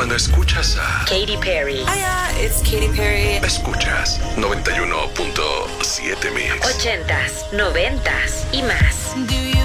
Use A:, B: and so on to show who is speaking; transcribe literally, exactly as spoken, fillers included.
A: Cuando escuchas a
B: Katy Perry.
C: Hiya, it's Katy Perry.
A: Escuchas noventa y uno punto siete Mix.
B: Ochentas, noventas y más.
C: Do you